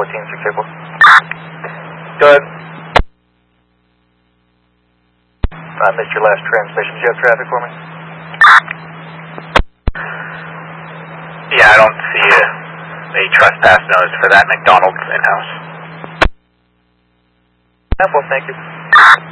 14684. Go ahead. I missed your last transmission. Do you have traffic for me? Yeah, I don't see a trespass notice for that McDonald's in-house. Well, thank you.